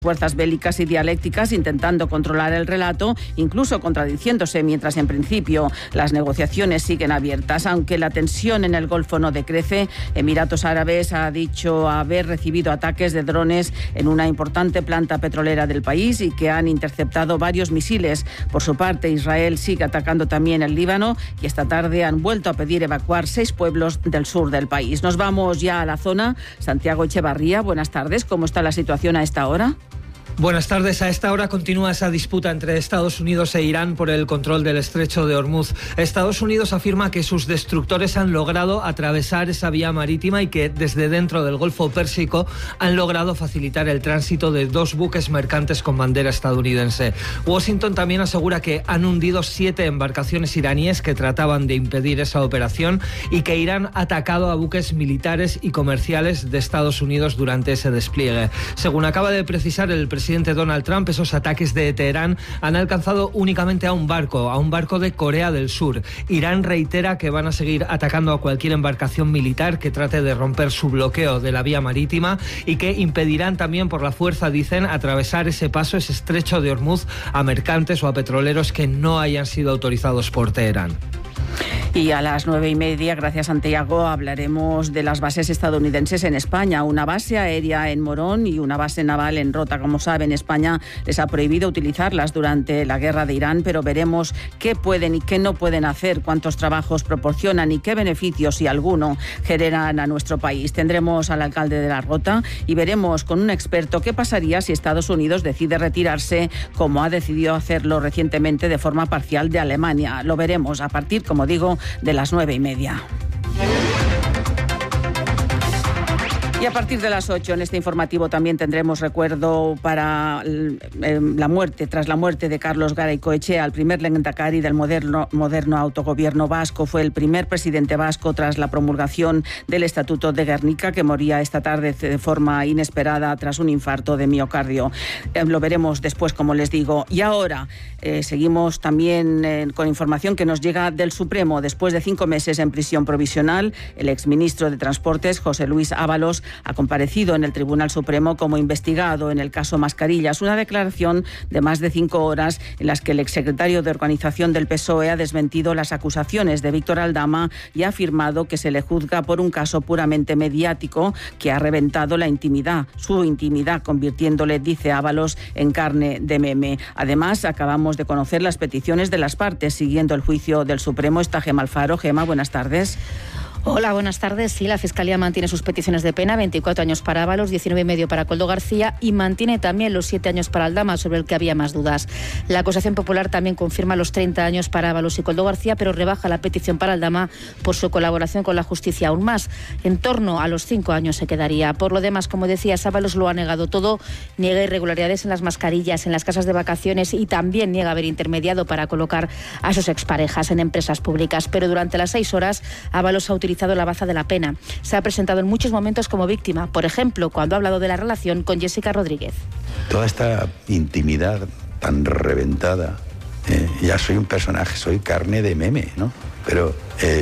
fuerzas bélicas y dialécticas intentando controlar el relato, incluso contradiciéndose, mientras en principio las negociaciones siguen abiertas. Aunque la tensión en el Golfo no decrece, Emiratos Árabes ha dicho haber recibido ataques de drones en una importante planta petrolera del país y que han interceptado varios misiles. Por su parte, Israel sigue atacando también el Líbano y esta tarde han vuelto a pedir evacuar 6 pueblos del sur del país. Nos vamos ya a la zona. Santiago Echevarría, buenas tardes. ¿Cómo está la situación a esta hora? Buenas tardes. A esta hora continúa esa disputa entre Estados Unidos e Irán por el control del estrecho de Hormuz. Estados Unidos afirma que sus destructores han logrado atravesar esa vía marítima y que desde dentro del Golfo Pérsico han logrado facilitar el tránsito de 2 buques mercantes con bandera estadounidense. Washington también asegura que han hundido 7 embarcaciones iraníes que trataban de impedir esa operación y que Irán ha atacado a buques militares y comerciales de Estados Unidos durante ese despliegue. Según acaba de precisar el presidente Donald Trump, esos ataques de Teherán han alcanzado únicamente a un barco de Corea del Sur. Irán reitera que van a seguir atacando a cualquier embarcación militar que trate de romper su bloqueo de la vía marítima y que impedirán también por la fuerza, dicen, atravesar ese estrecho de Hormuz a mercantes o a petroleros que no hayan sido autorizados por Teherán. Y a las 9:30, gracias Santiago, hablaremos de las bases estadounidenses en España. Una base aérea en Morón y una base naval en Rota. Como saben, España les ha prohibido utilizarlas durante la guerra de Irán, pero veremos qué pueden y qué no pueden hacer, cuántos trabajos proporcionan y qué beneficios, si alguno, generan a nuestro país. Tendremos al alcalde de la Rota y veremos con un experto qué pasaría si Estados Unidos decide retirarse, como ha decidido hacerlo recientemente de forma parcial de Alemania. Lo veremos a partir, como digo, de las 9:30. Y a partir de las 8 en este informativo también tendremos recuerdo para tras la muerte de Carlos Garaycoechea, el primer lehendakari del moderno autogobierno vasco. Fue el primer presidente vasco tras la promulgación del Estatuto de Gernika, que moría esta tarde de forma inesperada tras un infarto de miocardio. Lo veremos después, como les digo. Y ahora seguimos también con información que nos llega del Supremo. Después de 5 meses en prisión provisional, el exministro de Transportes, José Luis Ábalos, ha comparecido en el Tribunal Supremo como investigado en el caso Mascarillas. Una declaración de más de 5 horas en las que el exsecretario de Organización del PSOE ha desmentido las acusaciones de Víctor Aldama y ha afirmado que se le juzga por un caso puramente mediático que ha reventado su intimidad, convirtiéndole, dice Ábalos, en carne de meme. Además, acabamos de conocer las peticiones de las partes siguiendo el juicio del Supremo. Está Gema Alfaro. Gema, buenas tardes. Hola, buenas tardes. Sí, la Fiscalía mantiene sus peticiones de pena, 24 años para Ábalos, 19,5 para Koldo García, y mantiene también los 7 años para Aldama, sobre el que había más dudas. La acusación popular también confirma los 30 años para Ábalos y Koldo García, pero rebaja la petición para Aldama por su colaboración con la justicia aún más. En torno a los 5 años se quedaría. Por lo demás, como decías, Ábalos lo ha negado todo, niega irregularidades en las mascarillas, en las casas de vacaciones y también niega haber intermediado para colocar a sus exparejas en empresas públicas. Pero durante las 6 horas, Ábalos ha utilizado la baza de la pena. Se ha presentado en muchos momentos como víctima, por ejemplo, cuando ha hablado de la relación con Jessica Rodríguez. Toda esta intimidad tan reventada, ya soy un personaje, soy carne de meme, ¿no? Pero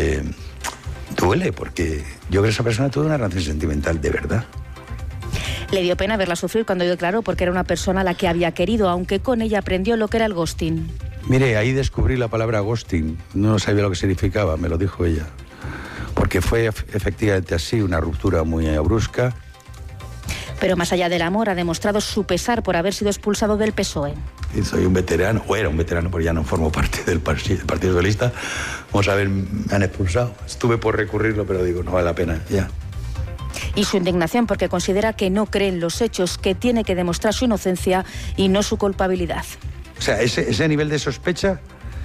duele, porque yo creo que esa persona tuvo una relación sentimental de verdad. Le dio pena verla sufrir cuando declaró, porque era una persona a la que había querido, aunque con ella aprendió lo que era el ghosting. Mire, ahí descubrí la palabra ghosting. No sabía lo que significaba, me lo dijo ella. Porque fue efectivamente así, una ruptura muy brusca. Pero más allá del amor, ha demostrado su pesar por haber sido expulsado del PSOE. Y soy un veterano, o era un veterano, porque ya no formo parte del Partido Socialista. Vamos a ver, me han expulsado. Estuve por recurrirlo, pero digo, no vale la pena, ya. Y su indignación porque considera que no cree en los hechos, que tiene que demostrar su inocencia y no su culpabilidad. O sea, ese nivel de sospecha,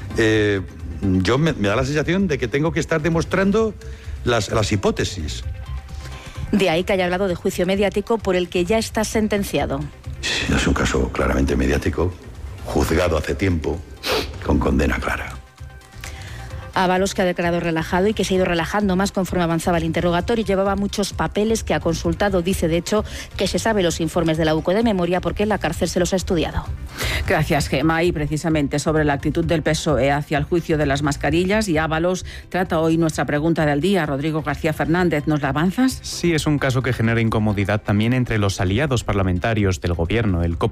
yo me da la sensación de que tengo que estar demostrando las hipótesis. De ahí que haya hablado de juicio mediático por el que ya está sentenciado. Sí, es un caso claramente mediático, juzgado hace tiempo, con condena clara. Ábalos, que ha declarado relajado y que se ha ido relajando más conforme avanzaba el interrogatorio, llevaba muchos papeles que ha consultado. Dice, de hecho, que se sabe los informes de la UCO de memoria porque en la cárcel se los ha estudiado. Gracias, Gema. Y precisamente sobre la actitud del PSOE hacia el juicio de las mascarillas, y Ábalos trata hoy nuestra pregunta del día. Rodrigo García Fernández, ¿nos la avanzas? Sí, es un caso que genera incomodidad también entre los aliados parlamentarios del Gobierno. El